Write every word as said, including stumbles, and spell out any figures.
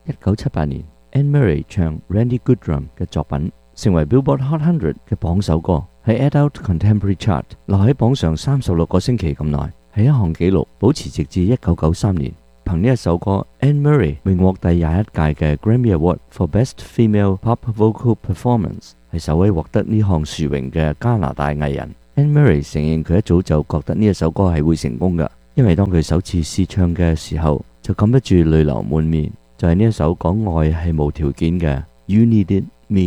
一九七八年 Anne Murray 唱 Randy Goodrum 嘅作品，成為 Billboard Hot 一百嘅榜首歌，喺 Adult Contemporary Chart 留喺榜上三十六個星期咁耐，係一項紀錄，保持直至一九九三年。憑呢一首歌 ，Anne Murray 榮獲第廿一屆嘅 Grammy Award for Best Female Pop Vocal Performance， 係首位獲得呢項殊榮嘅加拿大藝人。Anne Murray 承認佢一早就覺得呢一首歌係會成功㗎，因為當佢首次試唱嘅時候，就禁不住淚流滿面。就係呢一首講愛係無條件嘅 You Need It。